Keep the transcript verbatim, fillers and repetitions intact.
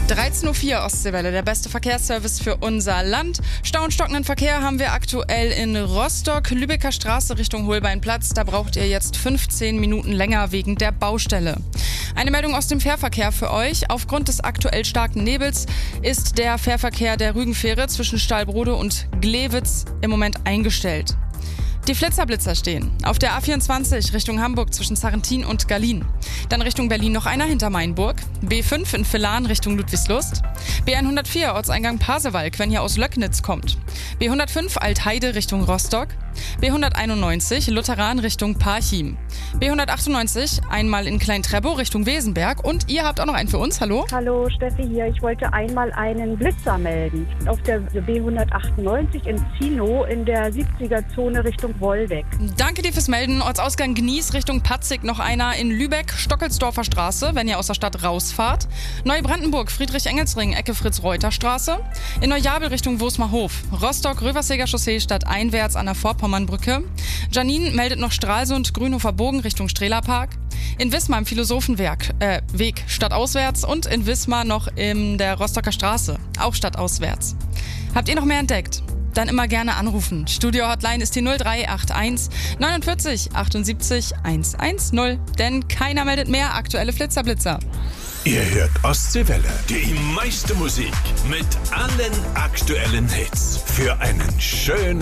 dreizehn Uhr vier Ostseewelle, der beste Verkehrsservice für unser Land. Stau und stockenden Verkehr haben wir aktuell in Rostock, Lübecker Straße Richtung Holbeinplatz. Da braucht ihr jetzt fünfzehn Minuten länger wegen der Baustelle. Eine Meldung aus dem Fährverkehr für euch. Aufgrund des aktuell starken Nebels ist der Fährverkehr der Rügenfähre zwischen Stallbrode und Glewitz im Moment eingestellt. Die Flitzerblitzer stehen auf der A vierundzwanzig Richtung Hamburg zwischen Sarrentin und Gallien. Dann Richtung Berlin noch einer hinter Mainburg. B fünf in Villan Richtung Ludwigslust. B hundertvier Ortseingang Pasewalk, wenn ihr aus Löcknitz kommt. B hundertfünf Altheide Richtung Rostock. B hunderteinundneunzig Lutheran Richtung Parchim. B hundertachtundneunzig einmal in Klein-Treppow Richtung Wesenberg. Und ihr habt auch noch einen für uns. Hallo? Hallo, Steffi hier. Ich wollte einmal einen Blitzer melden. Auf der B hundertachtundneunzig in Zino in der siebziger-Zone Richtung Woldeck. Danke dir fürs Melden. Ortsausgang Gnies Richtung Patzig noch einer in Lübeck, Stockelsdorfer Straße, wenn ihr aus der Stadt rausfahrt. Neubrandenburg, Friedrich-Engelsring, Ecke Fritz-Reuter-Straße. In Neujabel Richtung Wosmerhof. Rostock, Röversäger Chaussee stadteinwärts an der Vorpommernbrücke. Janine meldet noch Stralsund, Grünhofer Bogen Richtung Strehlerpark. In Wismar im Philosophenwerk, äh, Weg stadtauswärts und in Wismar noch in der Rostocker Straße, auch stadtauswärts. Habt ihr noch mehr entdeckt? Dann immer gerne anrufen. Studio-Hotline ist die null drei acht eins neunundvierzig achtundsiebzig hundertzehn, denn keiner meldet mehr aktuelle Flitzerblitzer. Ihr hört Ostseewelle, die meiste Musik mit allen aktuellen Hits für einen schönen